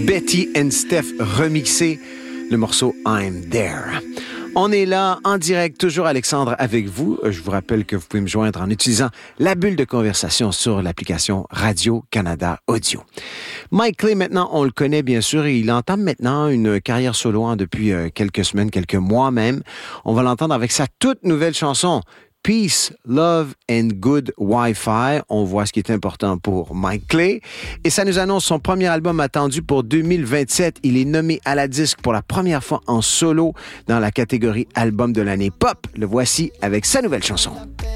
Betty and Steph remixé le morceau I'm There. On est là en direct, toujours Alexandre avec vous. Je vous rappelle que vous pouvez me joindre en utilisant la bulle de conversation sur l'application Radio-Canada Audio. Mike Clay, maintenant, on le connaît bien sûr et il entame maintenant une carrière solo depuis quelques semaines, quelques mois même. On va l'entendre avec sa toute nouvelle chanson Peace, Love and Good Wi-Fi. On voit ce qui est important pour Mike Clay. Et ça nous annonce son premier album attendu pour 2027. Il est nommé à la disque pour la première fois en solo dans la catégorie album de l'année pop. Le voici avec sa nouvelle chanson.